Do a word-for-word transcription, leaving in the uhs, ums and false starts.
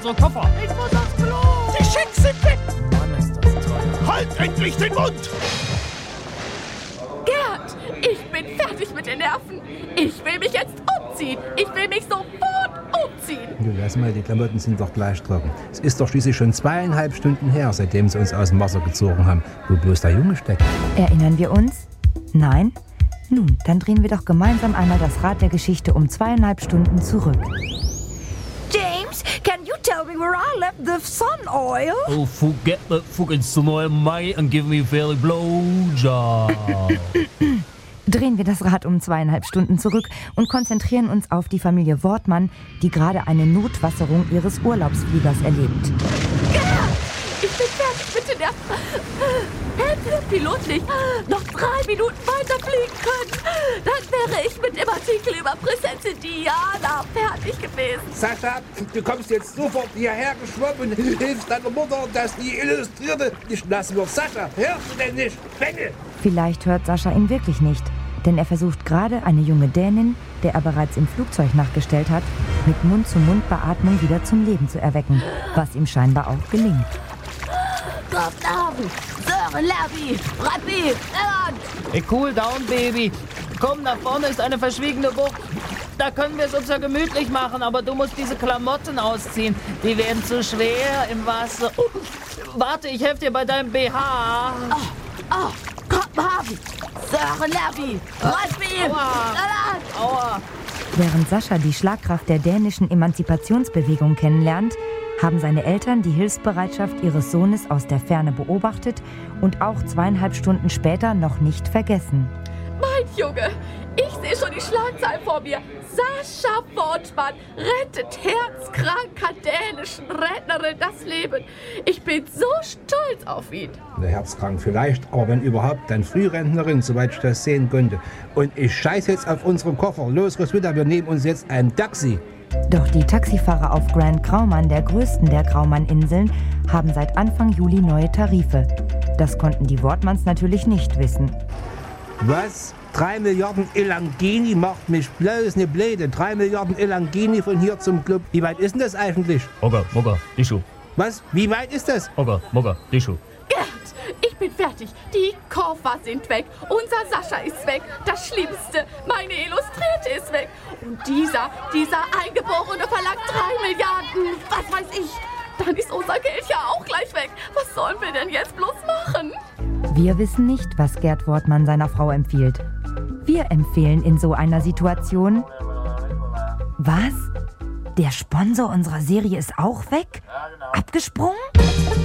unsere Koffer. Ich muss aufs Klo. Die Schecks sind weg. Mann, ist das teuer. Halt endlich den Mund. Gerd, ich bin fertig mit den Nerven. Ich will mich jetzt umziehen. Ich will mich sofort umziehen. Du, lass mal, die Klamotten sind doch gleich trocken. Es ist doch schließlich schon zweieinhalb Stunden her, seitdem sie uns aus dem Wasser gezogen haben, wo bloß der Junge steckt. Erinnern wir uns? Nein? Nun, dann drehen wir doch gemeinsam einmal das Rad der Geschichte um zweieinhalb Stunden zurück. James, can you tell me where I left the sun oil? Oh, forget that fucking sun oil, mate, and give me a fairly blowjob. Drehen wir das Rad um zweieinhalb Stunden zurück und konzentrieren uns auf die Familie Wortmann, die gerade eine Notwasserung ihres Urlaubsfliegers erlebt. Gerd, ich bin fertig mit den Nerven. Hätte der Pilot nicht noch drei Minuten weiter fliegen können, dann wäre ich mit dem Artikel über Prinzessin Diana fertig gewesen. Sascha, du kommst jetzt sofort hierher geschwommen und hilfst deiner Mutter, dass die Illustrierte nicht nass wird. Sascha, hörst du denn nicht? Bänge! Vielleicht hört Sascha ihn wirklich nicht, denn er versucht gerade, eine junge Dänin, der er bereits im Flugzeug nachgestellt hat, mit Mund-zu-Mund-Beatmung wieder zum Leben zu erwecken, was ihm scheinbar auch gelingt. Guten Abend, Sören, Lerby, Rappi, Evan. Hey, cool down, Baby. Komm, nach vorne ist eine verschwiegene Bucht. Da können wir es uns ja gemütlich machen, aber du musst diese Klamotten ausziehen. Die werden zu schwer im Wasser. Uh, warte, ich helfe dir bei deinem B H. Oh, oh, Guten Abend, Sören, Lerby, Rappi, Evan. Aua. Während Sascha die Schlagkraft der dänischen Emanzipationsbewegung kennenlernt, haben seine Eltern die Hilfsbereitschaft ihres Sohnes aus der Ferne beobachtet und auch zweieinhalb Stunden später noch nicht vergessen. Mein Junge, ich sehe schon die Schlagzeilen vor mir. Sascha Wortmann rettet herzkranker dänischen Rentnerin das Leben. Ich bin so stolz auf ihn. Der Herzkrank vielleicht, aber wenn überhaupt, dann Frührentnerin, soweit ich das sehen konnte. Und ich scheiß jetzt auf unseren Koffer. Los, Roswitha, wir nehmen uns jetzt ein Taxi. Doch die Taxifahrer auf Grand Kraumann, der größten der Kraumann-Inseln, haben seit Anfang Juli neue Tarife. Das konnten die Wortmanns natürlich nicht wissen. Was? Drei Milliarden Elangini macht mich bloß ne Blöde. Drei Milliarden Elangini von hier zum Club. Wie weit ist denn das eigentlich? Mogger, Mogger, Dischu. Was? Wie weit ist das? Mogger, Mogger, Dischu. Gerd, ich bin fertig. Die Koffer sind weg. Unser Sascha ist weg. Das Schlimmste, meine Illustrierte ist weg. Und dieser, dieser Eingeborene verlangt drei Milliarden. Was weiß ich. Dann ist unser Geld ja auch gleich weg. Was sollen wir denn jetzt bloß machen? Wir wissen nicht, was Gerd Wortmann seiner Frau empfiehlt. Wir empfehlen in so einer Situation... Was? Der Sponsor unserer Serie ist auch weg? Abgesprungen?